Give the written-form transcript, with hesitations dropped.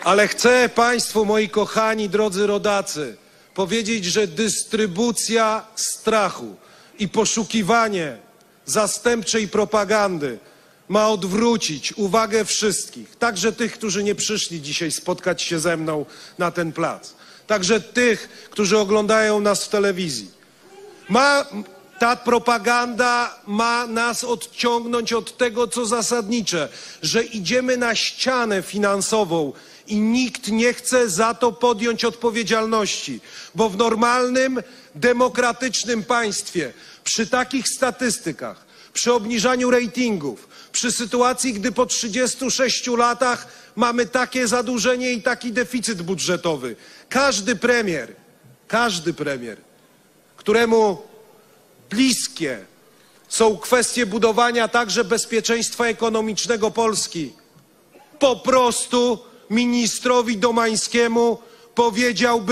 Ale chcę Państwu, moi kochani, drodzy rodacy, powiedzieć, że dystrybucja strachu i poszukiwanie zastępczej propagandy ma odwrócić uwagę wszystkich, także tych, którzy nie przyszli dzisiaj spotkać się ze mną na ten plac, także tych, którzy oglądają nas w telewizji. Ta propaganda ma nas odciągnąć od tego, co zasadnicze, że idziemy na ścianę finansową i nikt nie chce za to podjąć odpowiedzialności, bo w normalnym, demokratycznym państwie, przy takich statystykach, przy obniżaniu ratingów, przy sytuacji, gdy po 36 latach mamy takie zadłużenie i taki deficyt budżetowy, każdy premier, któremu bliskie są kwestie budowania także bezpieczeństwa ekonomicznego Polski, po prostu ministrowi Domańskiemu powiedziałby: